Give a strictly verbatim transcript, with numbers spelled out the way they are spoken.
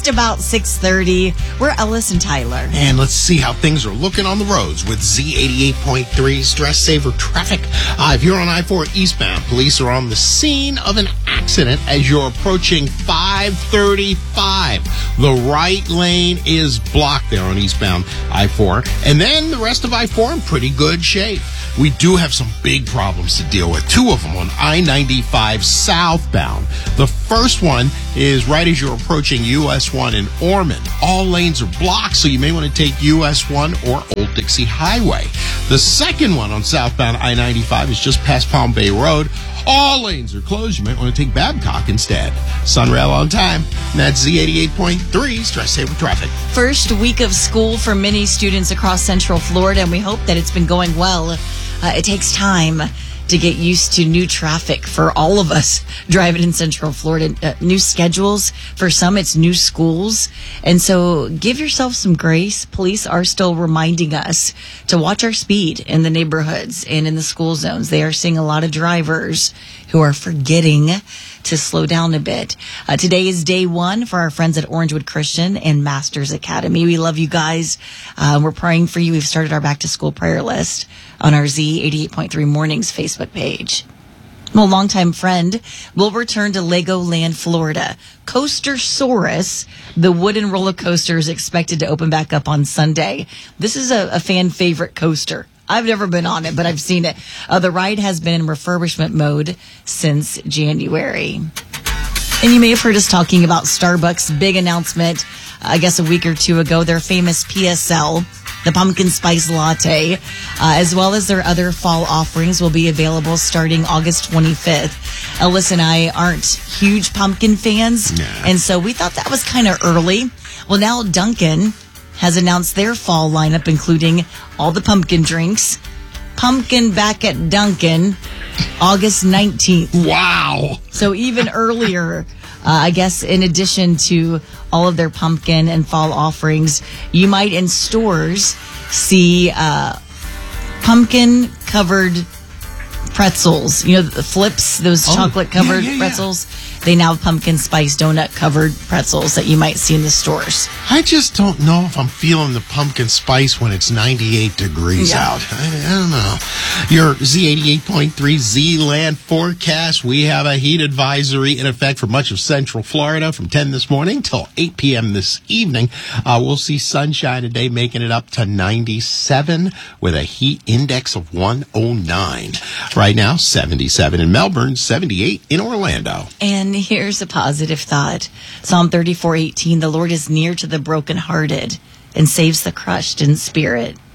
just about six thirty. We're Ellis and Tyler. And let's see how things are looking on the roads with Z eighty-eight point three Stress Saver Traffic. Uh, if you're on I four eastbound, police are on the scene of an accident as you're approaching five thirty-five. The right lane is blocked there on eastbound I four. And then the rest of I four in pretty good shape. We do have some big problems to deal with. Two of them on I ninety-five southbound. The first one is right as you're approaching U S one in Ormond. All lanes are blocked, so you may want to take U S one or Old Dixie Highway. The second one on southbound I ninety-five is just past Palm Bay Road. All lanes are closed. You might want to take Babcock instead. Sunrail on time. And that's Z eighty-eight point three Stress Saver Traffic. First week of school for many students across Central Florida, and we hope that it's been going well. Uh, it takes time to get used to new traffic for all of us driving in Central Florida. Uh, new schedules. For some, it's new schools. And so give yourself some grace. Police are still reminding us to watch our speed in the neighborhoods and in the school zones. They are seeing a lot of drivers who are forgetting to slow down a bit. Uh, today is day one for our friends at Orangewood Christian and Masters Academy. We love you guys. Uh, we're praying for you. We've started our back to school prayer list on our Z eighty-eight point three Mornings Facebook page. Well, longtime friend will return to Legoland, Florida. Coastersaurus, the wooden roller coaster, is expected to open back up on Sunday. This is a, a fan favorite coaster. I've never been on it, but I've seen it. Uh, the ride has been in refurbishment mode since January. And you may have heard us talking about Starbucks' big announcement, I guess a week or two ago, their famous P S L, the pumpkin spice latte, uh, as well as their other fall offerings will be available starting August twenty-fifth. Ellis and I aren't huge pumpkin fans, nah. and so we thought that was kind of early. Well, now Dunkin' has announced their fall lineup, including all the pumpkin drinks. Pumpkin back at Dunkin', August nineteenth. Wow. So even earlier, uh, I guess in addition to all of their pumpkin and fall offerings, you might in stores see uh, pumpkin-covered pretzels. You know, the flips, those oh, chocolate-covered yeah, yeah, pretzels. Yeah. They now have pumpkin spice donut-covered pretzels that you might see in the stores. I just don't know if I'm feeling the pumpkin spice when it's ninety-eight degrees yeah. out. I, I don't know. Your Z eighty-eight point three Z-Land forecast. We have a heat advisory in effect for much of Central Florida from ten this morning till eight p.m. this evening. Uh, we'll see sunshine today, making it up to ninety-seven with a heat index of one oh nine. Right now, seventy-seven in Melbourne, seventy-eight in Orlando. And here's a positive thought. Psalm thirty-four eighteen, the Lord is near to the brokenhearted and saves the crushed in spirit.